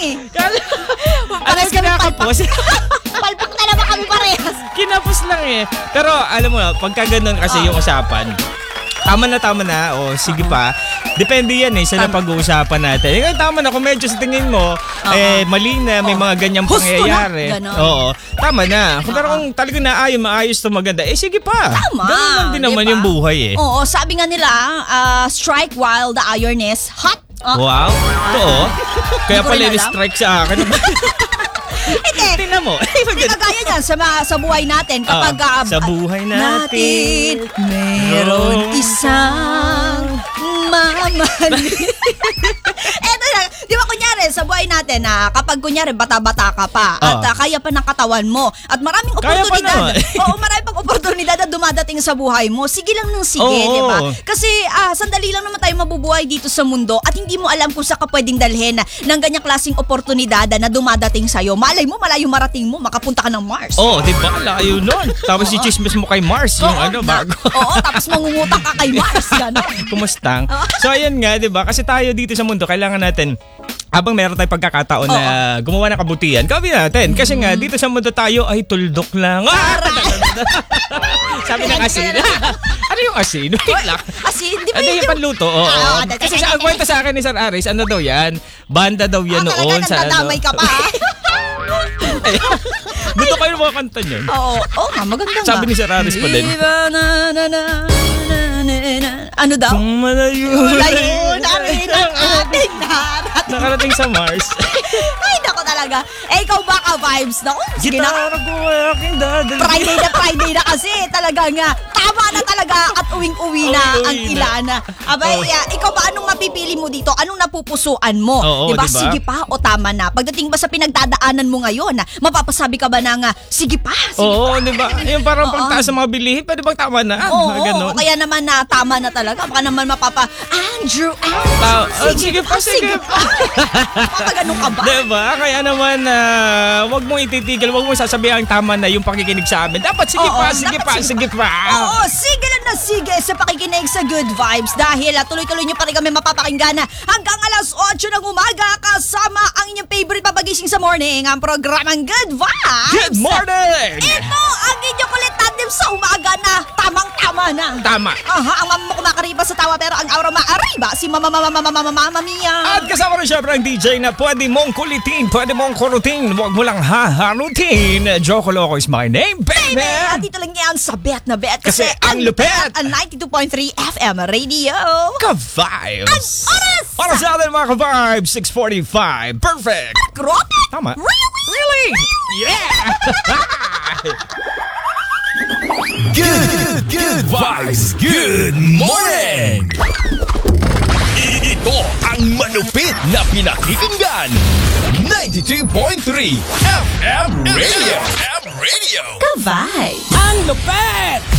eh. Alas kinakapos. Palpak na naman kami parehas. Kinapos lang eh. Pero alam mo, pagka ganun kasi yung usapan, tama na, o sige pa. Depende yan sa napag-uusapan natin. Tama na, kung medyo sa tingin mo, mali na, may mga ganyang Husto pangyayari. na, ganon. Oo, tama na. Pero kung talagang maayos to maganda, sige pa. Tama. Ganun lang din naman diba? yung buhay eh. Oo, sabi nga nila, strike while the iron is hot. Wow, totoo. Kaya Hindi ko pala rin alam. strike sa akin. Hindi. Tingnan mo. Hindi kagaya niyan sa buhay natin kapag sa buhay natin, meron isang mamahalin. Eto na, di ba kunyari sa buhay natin kapag kunyari bata-bata ka pa at kaya pa ng katawan mo at maraming Kaya pa oportunidad. naman. Oo, maraming pang oportunidad na dumadating sa buhay mo. Sige lang ng sige, Oo. di ba? Kasi sandali lang naman tayo mabubuhay dito sa mundo at hindi mo alam kung saan ka pwedeng dalhin ng ganyang klaseng oportunidad na dumadating sa'yo. Malay mo, malayo marating mo, makapunta ka ng Mars. di ba? Layo nun. Tapos i-chismis mo kay Mars yung bago. Oo, tapos mangungutang ka kay Mars. Gano'n. Kumustang. So ayan nga, 'di ba? Kasi tayo dito sa mundo kailangan natin habang meron tayong pagkakataon na gumawa ng kabutihan, gawin natin. Kasi nga, dito sa mundo tayo ay tuldok lang. Sabi ng asin. Ano yung asin? Wait lang. Asin? Di ba Ano yung panluto? Oo. Kasi ang kwento sa akin ni Sir Aris, ano daw yan? Banda daw yan noon. Talaga nandadamay ka pa. Dito kayo mga kanta niyan. Oo, maganda nga. Sabi ni Sir Aris pa din. Ano daw? Kung malayo namin ang ating narat. nakarating sa Mars. Ay, nako talaga. Ikaw ba ka vibes? Naku, sige na. Gitara ko ay aking dadalhin. Friday na kasi. Talaga nga. Tama na talaga at uwing-uwi na ang ilana. Abay, ikaw ba anong mapipili mo dito? Anong napupusuan mo? Oo, diba? diba? Sige pa o tama na? Pagdating ba sa pinagdadaanan mo ngayon, mapapasabi ka ba na sige pa? Oo, di ba? Yung parang pagtaas sa mga bilihin, pwede bang tama na? Oo, kaya naman na tama na talaga. Baka naman Andrew. Sige pa. Baka ganun ka ba? Diba? Kaya naman, wag mong ititigil, wag mong sasabihin tama na yung pakikinig sa amin. Dapat sige pa. Oo, sige lang na sige sa pakikinig sa Good Vibes dahil tuloy-tuloy nyo pa rin kami mapapakinggan hanggang alas 8 ng umaga kasama ang inyong favorite papagising sa morning, ang programang Good Vibes. Good morning! Ito ang inyong kulit tandem sa umaga na tamang-tama na. Tama. Ang mama mo kumakariba sa tawa pero ang aura maariba si Mama Mia. At kasama rin syempre ang DJ na pwede mong kulitin, pwede mong kurutin, wag mo lang haharutin. Joko Loco is my name, baby! At dito lang yan sa Bet na Bet Kasi ang lupet! Ang 92.3 FM Radio. Ka-vibes! Ang oras! Para sa atin mga ka-vibes, 6:45. Perfect! Grabe! Tama. Really? Yeah! Good vibes, good morning! Ito ang manupit na pinakikinggan. 92.3 FM Radio. Ka-vibes! Ang lupet!